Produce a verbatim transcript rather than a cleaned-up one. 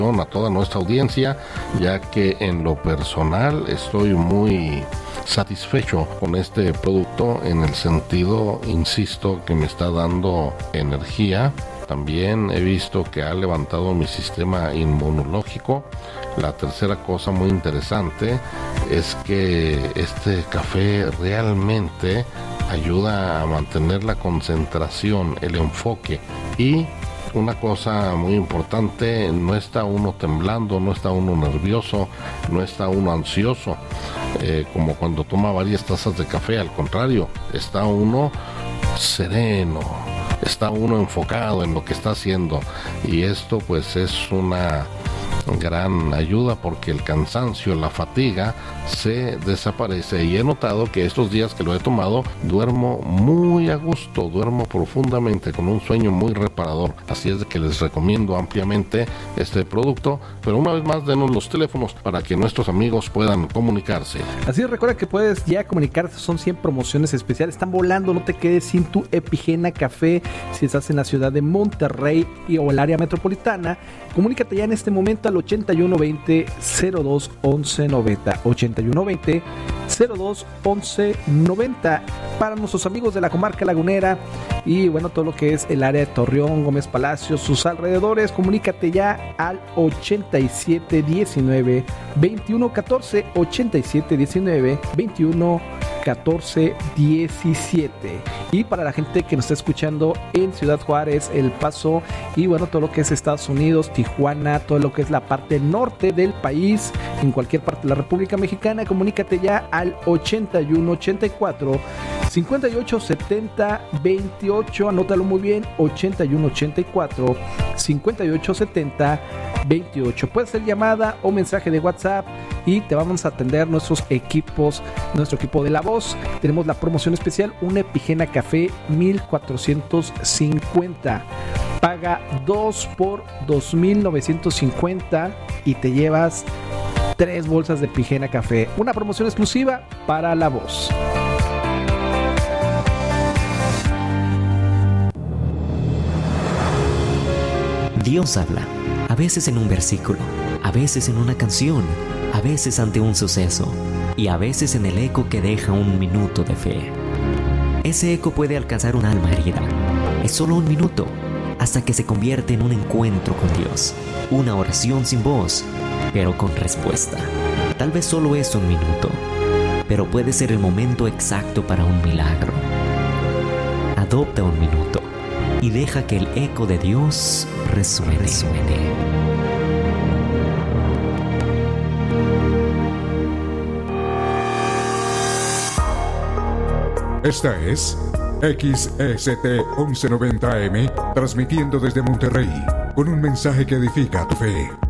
a toda nuestra audiencia, ya que en lo personal estoy muy satisfecho con este producto en el sentido, insisto, que me está dando energía. También he visto que ha levantado mi sistema inmunológico. La tercera cosa muy interesante es que este café realmente ayuda a mantener la concentración, el enfoque. Y una cosa muy importante, no está uno temblando, no está uno nervioso, no está uno ansioso, eh, como cuando toma varias tazas de café. Al contrario, está uno sereno, está uno enfocado en lo que está haciendo, y esto pues es una gran ayuda porque el cansancio, la fatiga se desaparece, y he notado que estos días que lo he tomado duermo muy a gusto, duermo profundamente con un sueño muy reparador. Así es de que les recomiendo ampliamente este producto, pero una vez más denos los teléfonos para que nuestros amigos puedan comunicarse. Así es, recuerda que puedes ya comunicarte, son cien promociones especiales, están volando, no te quedes sin tu Epigena Café. Si estás en la ciudad de Monterrey y o el área metropolitana, comunícate ya en este momento al ochenta y uno veinte cero dos once noventa, ochenta y uno veinte cero dos once noventa. Para nuestros amigos de la comarca lagunera y bueno, todo lo que es el área de Torreón, Gómez Palacios, sus alrededores, comunícate ya al ochenta y siete diecinueve veintiuno catorce, ochenta y siete diecinueve veintiuno catorce diecisiete. Y para la gente que nos está escuchando en Ciudad Juárez, El Paso y bueno, todo lo que es Estados Unidos, Tijuana, todo lo que es la parte norte del país, en cualquier parte de la República Mexicana, comunícate ya al ochenta y uno ochenta y cuatro cincuenta y ocho setenta veintiocho, anótalo muy bien, ochenta y uno ochenta y cuatro cincuenta y ocho setenta veintiocho. Puede ser llamada o mensaje de WhatsApp y te vamos a atender nuestros equipos, nuestro equipo de La Voz. Tenemos la promoción especial, un Epigena Café mil cuatrocientos cincuenta. Paga dos por dos mil novecientos cincuenta y te llevas tres bolsas de Epigena Café. Una promoción exclusiva para La Voz. Dios habla, a veces en un versículo, a veces en una canción, a veces ante un suceso y a veces en el eco que deja un minuto de fe. Ese eco puede alcanzar un alma herida. Es solo un minuto, hasta que se convierte en un encuentro con Dios, una oración sin voz, pero con respuesta. Tal vez solo es un minuto, pero puede ser el momento exacto para un milagro. Adopta un minuto y deja que el eco de Dios resuene. resuene. Esta es X S T once noventa A M, transmitiendo desde Monterrey, con un mensaje que edifica tu fe.